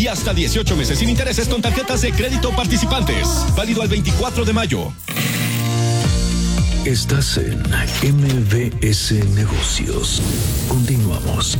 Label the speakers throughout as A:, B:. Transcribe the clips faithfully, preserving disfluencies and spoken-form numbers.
A: Y hasta dieciocho meses sin intereses con tarjetas de crédito participantes. Válido al veinticuatro de mayo.
B: Estás en M V S Negocios. Continuamos.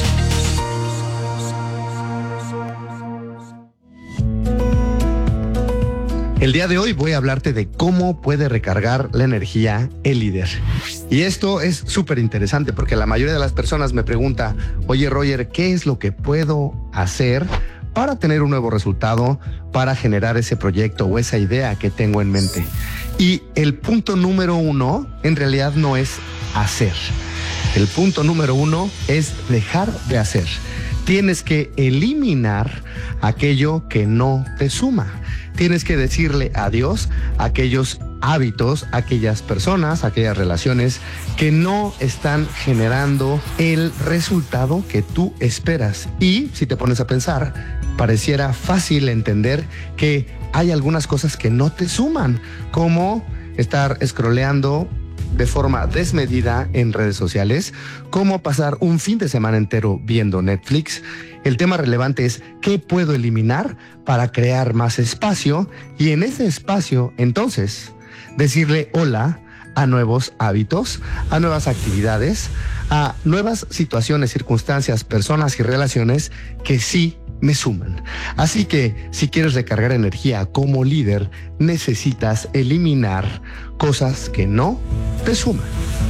C: El día de hoy voy a hablarte de cómo puede recargar la energía el líder. Y esto es súper interesante porque la mayoría de las personas me pregunta, oye Roger, ¿qué es lo que puedo hacer para tener un nuevo resultado, para generar ese proyecto o esa idea que tengo en mente? Y el punto número uno en realidad no es hacer. El punto número uno es dejar de hacer. Tienes que eliminar aquello que no te suma. Tienes que decirle adiós a aquellos hábitos, a aquellas personas, a aquellas relaciones que no están generando el resultado que tú esperas. Y si te pones a pensar, pareciera fácil entender que hay algunas cosas que no te suman, como estar scrolleando de forma desmedida en redes sociales, como pasar un fin de semana entero viendo Netflix. El tema relevante es qué puedo eliminar para crear más espacio y en ese espacio, entonces, decirle hola a nuevos hábitos, a nuevas actividades, a nuevas situaciones, circunstancias, personas y relaciones que sí me suman. Así que si quieres recargar energía como líder, necesitas eliminar cosas que no te suman.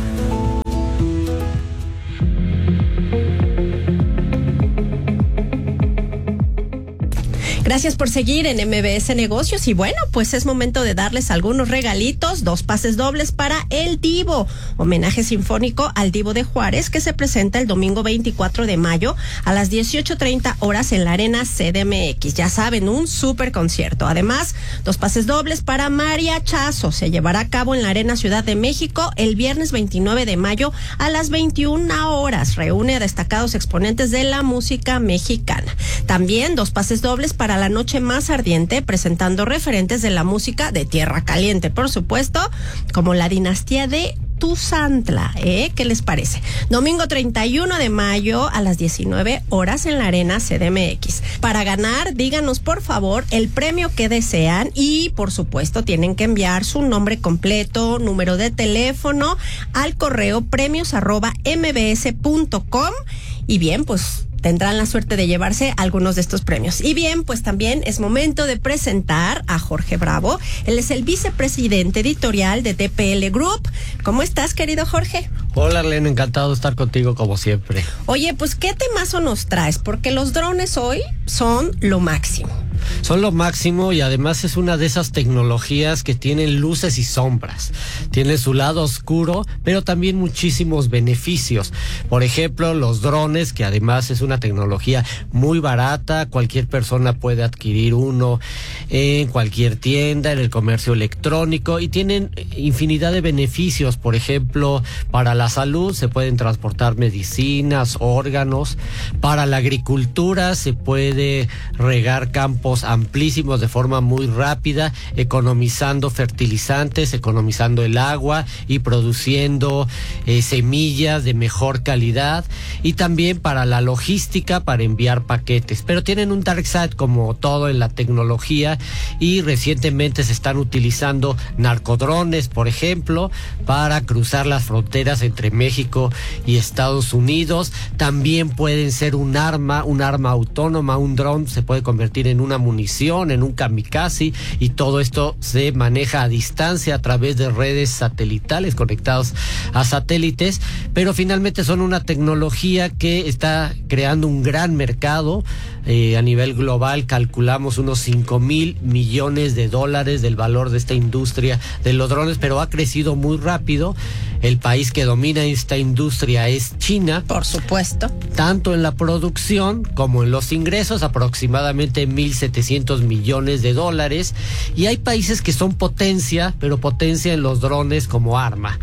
D: Gracias por seguir en M V S Negocios y bueno, pues es momento de darles algunos regalitos, dos pases dobles para El Divo, homenaje sinfónico al Divo de Juárez que se presenta el domingo veinticuatro de mayo a las dieciocho treinta horas en la Arena C D M X. Ya saben, un súper concierto. Además, dos pases dobles para Mariachazo. Se llevará a cabo en la Arena Ciudad de México el viernes veintinueve de mayo a las veintiuna horas. Reúne a destacados exponentes de la música mexicana. También dos pases dobles para la noche más ardiente, presentando referentes de la música de Tierra Caliente, por supuesto, como la dinastía de Tuzantla, ¿eh? ¿Qué les parece? Domingo treinta y uno de mayo a las diecinueve horas en la Arena C D M X. Para ganar, díganos por favor el premio que desean y por supuesto tienen que enviar su nombre completo, número de teléfono al correo premios arroba mbs punto com y bien, pues tendrán la suerte de llevarse algunos de estos premios. Y bien, pues también es momento de presentar a Jorge Bravo. Él es el vicepresidente editorial de D P L Group. ¿Cómo estás, querido Jorge?
E: Hola, Arlene, encantado de estar contigo como siempre.
D: Oye, pues ¿qué temazo nos traes? Porque los drones hoy son lo máximo.
E: Son lo máximo y además es una de esas tecnologías que tienen luces y sombras. Tiene su lado oscuro, pero también muchísimos beneficios. Por ejemplo, los drones, que además es una tecnología muy barata. Cualquier persona puede adquirir uno en cualquier tienda, en el comercio electrónico y tienen infinidad de beneficios. Por ejemplo, para la salud se pueden transportar medicinas, órganos. Para la agricultura se puede regar campos amplísimos de forma muy rápida, economizando fertilizantes, economizando el agua y produciendo eh, semillas de mejor calidad, y también para la logística, para enviar paquetes. Pero tienen un dark side como todo en la tecnología y recientemente se están utilizando narcodrones, por ejemplo, para cruzar las fronteras entre México y Estados Unidos. También pueden ser un arma, un arma autónoma. Un dron se puede convertir en una munición, en un kamikaze, y todo esto se maneja a distancia a través de redes satelitales conectados a satélites, pero finalmente son una tecnología que está creando un gran mercado. Eh, a nivel global calculamos unos cinco mil millones de dólares del valor de esta industria de los drones, pero ha crecido muy rápido. El país que domina esta industria es China.
D: Por supuesto.
E: Tanto en la producción como en los ingresos, aproximadamente mil setecientos millones de dólares. Y hay países que son potencia, pero potencia en los drones como arma,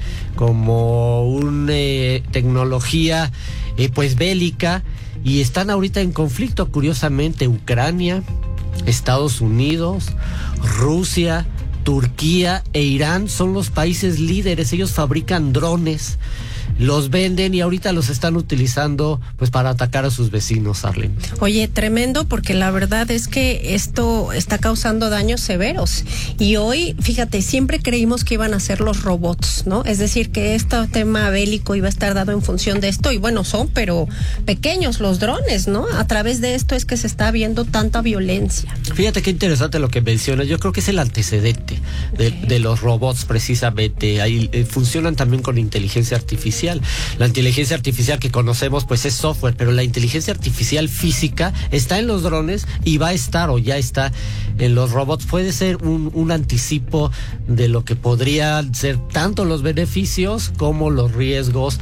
E: como una eh, tecnología eh, pues bélica. Y están ahorita en conflicto, curiosamente, Ucrania, Estados Unidos, Rusia, Turquía e Irán son los países líderes. Ellos fabrican drones los venden y ahorita los están utilizando pues para atacar a sus vecinos, Arlene.
D: Oye, tremendo, porque la verdad es que esto está causando daños severos. Y hoy, fíjate, siempre creímos que iban a ser los robots, ¿no? Es decir, que este tema bélico iba a estar dado en función de esto. Y bueno, son, pero pequeños los drones, ¿no? A través de esto es que se está viendo tanta violencia.
E: Fíjate qué interesante lo que mencionas. Yo creo que es el antecedente de, okay. de los robots, precisamente. Ahí eh, funcionan también con inteligencia artificial. La inteligencia artificial que conocemos, pues es software, pero la inteligencia artificial física está en los drones y va a estar o ya está en los robots. Puede ser un, un anticipo de lo que podrían ser tanto los beneficios como los riesgos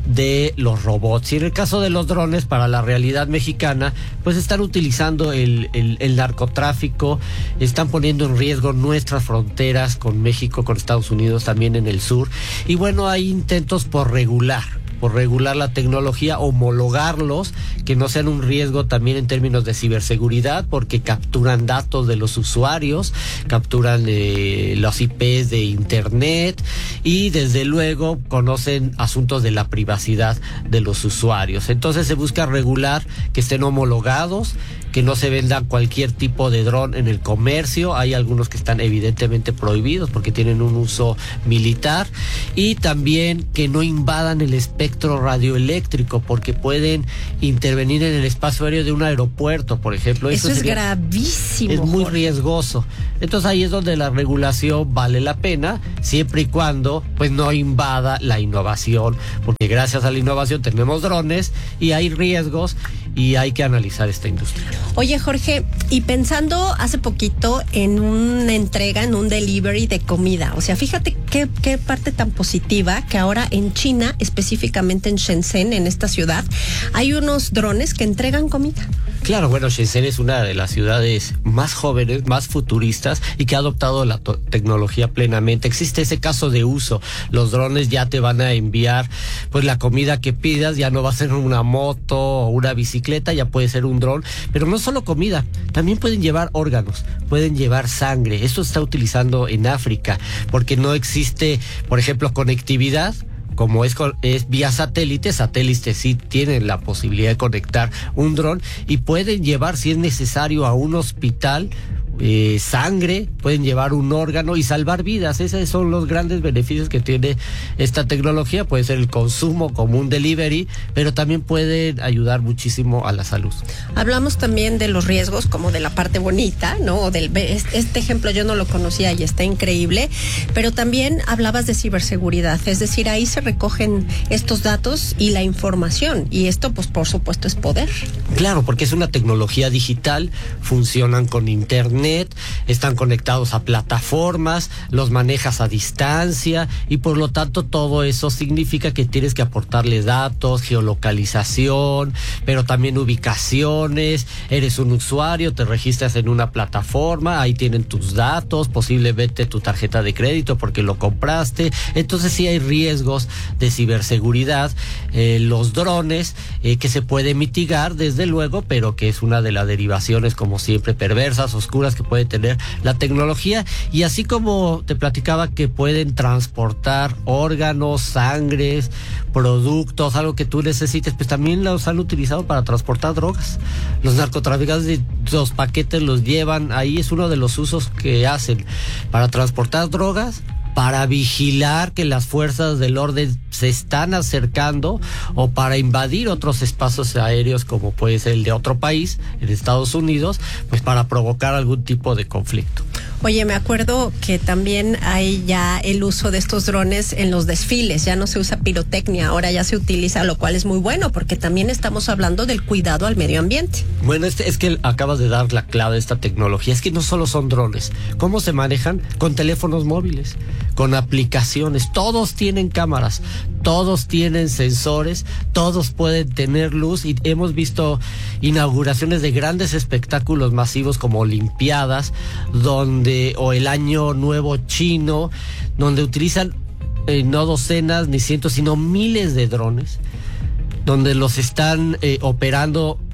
E: de los robots. Y en el caso de los drones, para la realidad mexicana, pues están utilizando el, el, el narcotráfico, están poniendo en riesgo nuestras fronteras con México, con Estados Unidos, también en el sur. Y bueno, hay intentos por regular. por regular la tecnología, homologarlos, que no sean un riesgo también en términos de ciberseguridad, porque capturan datos de los usuarios, capturan eh, los I Pes de internet y desde luego conocen asuntos de la privacidad de los usuarios. Entonces se busca regular que estén homologados, que no se venda cualquier tipo de dron en el comercio. Hay algunos que están evidentemente prohibidos porque tienen un uso militar, y también que no invadan el espectro radioeléctrico porque pueden intervenir en el espacio aéreo de un aeropuerto, por ejemplo.
D: Eso, Eso es gravísimo.
E: Es muy riesgoso. Entonces ahí es donde la regulación vale la pena, siempre y cuando pues no invada la innovación, porque gracias a la innovación tenemos drones y hay riesgos y hay que analizar esta industria.
D: Oye, Jorge, y pensando hace poquito en una entrega, en un delivery de comida, o sea, fíjate qué, qué parte tan positiva que ahora en China, específicamente en Shenzhen, en esta ciudad, hay unos drones que entregan comida.
E: Claro, bueno, Shenzhen es una de las ciudades más jóvenes, más futuristas y que ha adoptado la to- tecnología plenamente. Existe ese caso de uso. Los drones ya te van a enviar pues la comida que pidas, ya no va a ser una moto o una bicicleta, ya puede ser un dron. Pero no solo comida, también pueden llevar órganos, pueden llevar sangre. Esto se está utilizando en África porque no existe, por ejemplo, conectividad. Como es, es vía satélite, satélites sí tienen la posibilidad de conectar un dron y pueden llevar, si es necesario, a un hospital eh, sangre, pueden llevar un órgano y salvar vidas. Esos son los grandes beneficios que tiene esta tecnología. Puede ser el consumo como un delivery, pero también pueden ayudar muchísimo a la salud.
D: Hablamos también de los riesgos, como de la parte bonita, ¿no? Del, este ejemplo yo no lo conocía y está increíble, pero también hablabas de ciberseguridad, es decir, ahí se recogen estos datos y la información, y esto pues por supuesto es poder.
E: Claro, porque es una tecnología digital, funcionan con internet, están conectados a plataformas, los manejas a distancia y por lo tanto todo eso significa que tienes que aportarle datos, geolocalización, pero también ubicaciones. Eres un usuario, te registras en una plataforma, ahí tienen tus datos, posiblemente tu tarjeta de crédito porque lo compraste. Entonces sí hay riesgos de ciberseguridad. Eh, los drones eh, que se puede mitigar desde luego, pero que es una de las derivaciones como siempre perversas, oscuras que puede tener la tecnología. Y así como te platicaba que pueden transportar órganos, sangres, productos, algo que tú necesites, pues también los han utilizado para transportar drogas. Los narcotraficantes, los paquetes los llevan ahí, es uno de los usos que hacen para transportar drogas, para vigilar que las fuerzas del orden se están acercando o para invadir otros espacios aéreos como puede ser el de otro país, en Estados Unidos, pues para provocar algún tipo de conflicto.
D: Oye, me acuerdo que también hay ya el uso de estos drones en los desfiles, ya no se usa pirotecnia, ahora ya se utiliza, lo cual es muy bueno porque también estamos hablando del cuidado al medio ambiente.
E: Bueno, este, es que acabas de dar la clave de esta tecnología, es que no solo son drones, ¿cómo se manejan? Con teléfonos móviles, con aplicaciones, todos tienen cámaras, todos tienen sensores, todos pueden tener luz y hemos visto inauguraciones de grandes espectáculos masivos como Olimpiadas, donde o el Año Nuevo Chino, donde utilizan eh, no docenas ni cientos, sino miles de drones, donde los están eh, operando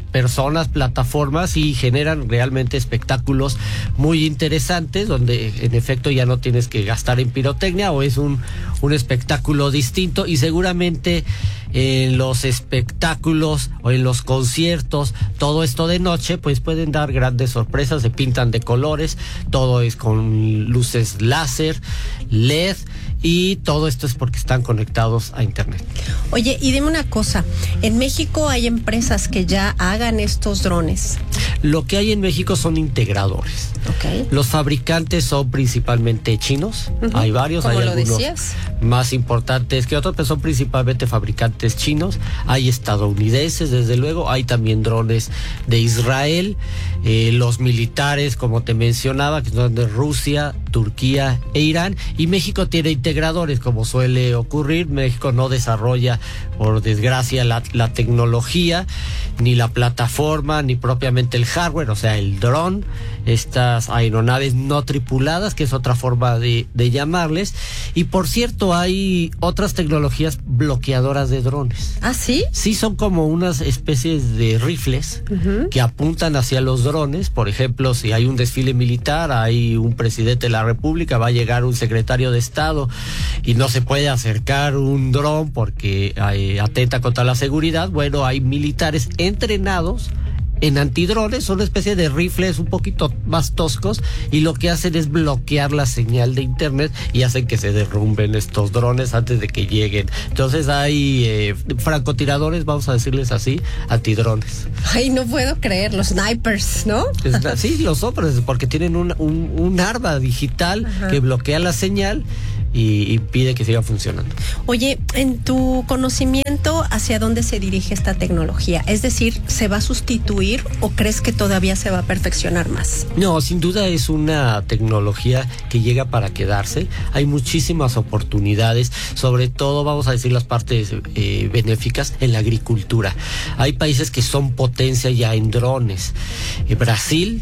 E: personas, plataformas y generan realmente espectáculos muy interesantes donde en efecto ya no tienes que gastar en pirotecnia o es un, un espectáculo distinto y seguramente en los espectáculos o en los conciertos, todo esto de noche, pues pueden dar grandes sorpresas, se pintan de colores, todo es con luces láser, L E D y todo esto es porque están conectados a internet.
D: Oye, y dime una cosa, ¿en México hay empresas que ya hagan estos drones?
E: Lo que hay en México son integradores.
D: Okay.
E: Los fabricantes son principalmente chinos, uh-huh. Hay varios,
D: ¿Cómo
E: hay
D: lo
E: algunos
D: decías?
E: Más importantes que otros, pero son principalmente fabricantes chinos, hay estadounidenses desde luego, hay también drones de Israel, eh, los militares como te mencionaba, que son de Rusia, Turquía e Irán, y México tiene integradores como suele ocurrir. México no desarrolla por desgracia la, la tecnología, ni la plataforma, ni propiamente el hardware, o sea el dron, estas aeronaves no tripuladas, que es otra forma de, de llamarles, y por cierto hay otras tecnologías bloqueadoras de drones.
D: ¿Ah, sí?
E: Sí, son como unas especies de rifles uh-huh. que apuntan hacia los drones. Por ejemplo, si hay un desfile militar, hay un presidente de la República, va a llegar un secretario de Estado y no se puede acercar un dron porque eh, atenta contra la seguridad. Bueno, hay militares entrenados en antidrones, son una especie de rifles un poquito más toscos y lo que hacen es bloquear la señal de internet y hacen que se derrumben estos drones antes de que lleguen. Entonces hay eh, francotiradores, vamos a decirles así, antidrones.
D: Ay, no puedo creer, los snipers, ¿no?
E: Sí, los hombres, porque tienen un, un, un arma digital Ajá. que bloquea la señal y impide que siga funcionando.
D: Oye, en tu conocimiento, ¿hacia dónde se dirige esta tecnología? Es decir, ¿se va a sustituir o crees que todavía se va a perfeccionar más?
E: No, sin duda es una tecnología que llega para quedarse. Hay muchísimas oportunidades, sobre todo, vamos a decir, las partes eh, benéficas en la agricultura. Hay países que son potencia ya en drones. Eh, Brasil,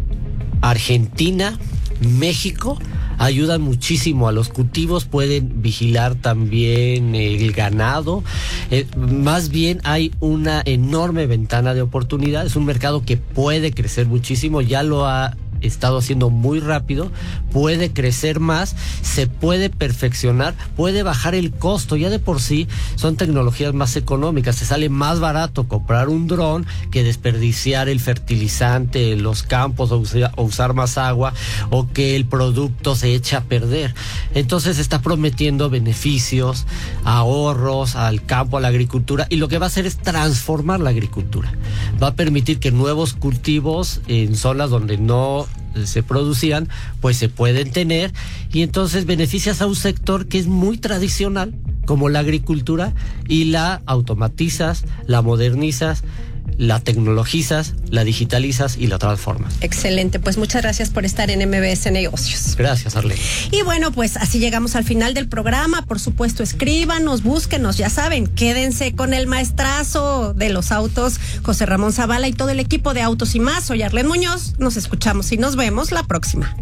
E: Argentina, México ayudan muchísimo a los cultivos, pueden vigilar también el ganado. Eh, más bien hay una enorme ventana de oportunidad, es un mercado que puede crecer muchísimo, ya lo ha estado haciendo muy rápido, puede crecer más, se puede perfeccionar, puede bajar el costo, ya de por sí son tecnologías más económicas, te sale más barato comprar un dron que desperdiciar el fertilizante en los campos o usar, o usar más agua o que el producto se eche a perder. Entonces está prometiendo beneficios, ahorros al campo, a la agricultura, y lo que va a hacer es transformar la agricultura. Va a permitir que nuevos cultivos en zonas donde no se producían, pues se pueden tener, y entonces beneficias a un sector que es muy tradicional, como la agricultura, y la automatizas, la modernizas, la tecnologizas, la digitalizas y la transformas.
D: Excelente, pues muchas gracias por estar en M B S Negocios.
E: Gracias, Arlene.
D: Y bueno, pues así llegamos al final del programa. Por supuesto, escríbanos, búsquenos, ya saben, quédense con el maestrazo de los autos, José Ramón Zavala, y todo el equipo de Autos y Más. Soy Arlene Muñoz, nos escuchamos y nos vemos la próxima.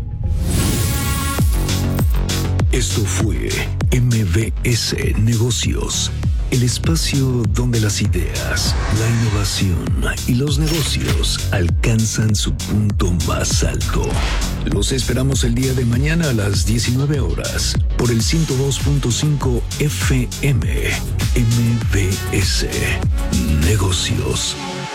B: Esto fue M B S Negocios, el espacio donde las ideas, la innovación y los negocios alcanzan su punto más alto. Los esperamos el día de mañana a las diecinueve horas por el ciento dos punto cinco F M. M B S Negocios.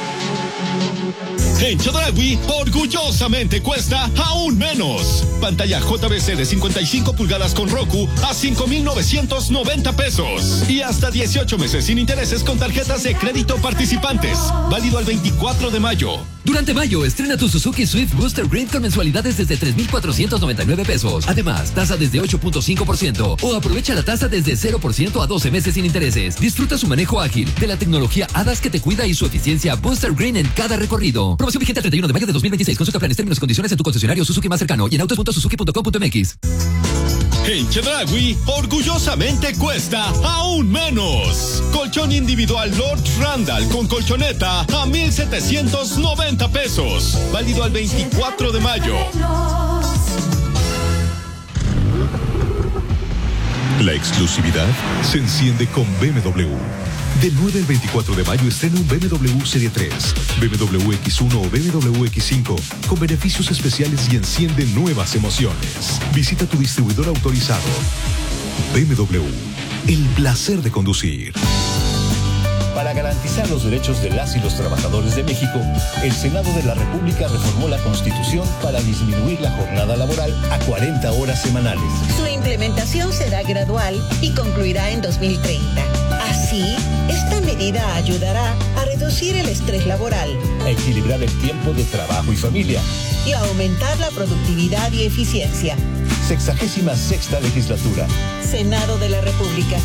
A: En Chedraui, orgullosamente cuesta aún menos. Pantalla J V C de cincuenta y cinco pulgadas con Roku a cinco mil novecientos noventa pesos. Y hasta dieciocho meses sin intereses con tarjetas de crédito participantes. Válido al veinticuatro de mayo.
F: Durante mayo, estrena tu Suzuki Swift Booster Green con mensualidades desde tres mil cuatrocientos noventa y nueve pesos. Además, tasa desde ocho punto cinco por ciento o aprovecha la tasa desde cero por ciento a doce meses sin intereses. Disfruta su manejo ágil, de la tecnología A D A S que te cuida y su eficiencia Booster Green en cada recorrido. Promoción vigente al treinta y uno de mayo de dos mil veintiséis. Consulta planes, términos y condiciones en tu concesionario Suzuki más cercano y en autos punto suzuki punto com punto m x.
A: En Chedraui, orgullosamente cuesta aún menos. Colchón individual Lord Randall con colchoneta a mil setecientos noventa pesos. Válido al veinticuatro de mayo.
G: La exclusividad se enciende con B M W. Del nueve al veinticuatro de mayo estrena un B M W Serie tres, B M W X uno o B M W X cinco con beneficios especiales y enciende nuevas emociones. Visita tu distribuidor autorizado. B M W, el placer de conducir.
H: Para garantizar los derechos de las y los trabajadores de México, el Senado de la República reformó la Constitución para disminuir la jornada laboral a cuarenta horas semanales.
I: Su implementación será gradual y concluirá en dos mil treinta. Así, esta medida ayudará a reducir el estrés laboral,
H: a equilibrar el tiempo de trabajo y familia
I: y a aumentar la productividad y eficiencia.
H: Sexagésima sexta legislatura.
I: Senado de la República.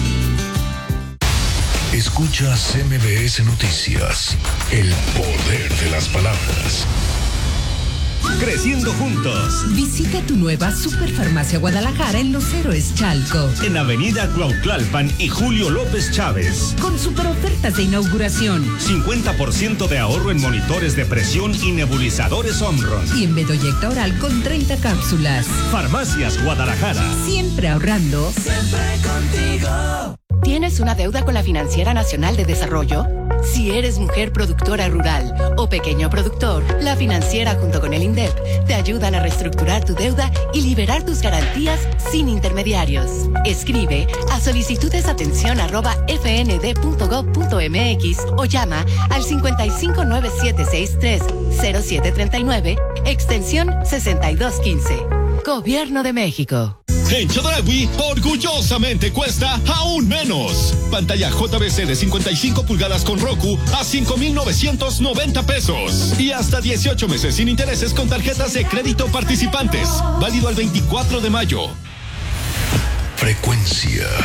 B: Escuchas M B S Noticias, el poder de las palabras.
J: Creciendo juntos.
K: Visita tu nueva Superfarmacia Guadalajara en Los Héroes Chalco.
J: En Avenida Cuautlalpan y Julio López Chávez.
K: Con super ofertas de inauguración.
J: cincuenta por ciento de ahorro en monitores de presión y nebulizadores Omron.
K: Y en Bedoyecta Oral con treinta cápsulas.
J: Farmacias Guadalajara.
K: Siempre ahorrando.
I: Siempre contigo.
L: ¿Tienes una deuda con la Financiera Nacional de Desarrollo? Si eres mujer productora rural o pequeño productor, la Financiera junto con el INDEP te ayudan a reestructurar tu deuda y liberar tus garantías sin intermediarios. Escribe a solicitudes atención arroba fnd.gov.mx o llama al cincuenta y cinco nueve siete seis tres cero siete treinta y nueve, extensión sesenta y dos quince. Gobierno de México.
A: En Chedraui, orgullosamente cuesta aún menos. Pantalla J V C de cincuenta y cinco pulgadas con Roku a cinco mil novecientos noventa pesos. Y hasta dieciocho meses sin intereses con tarjetas de crédito participantes. Válido al veinticuatro de mayo.
B: Frecuencia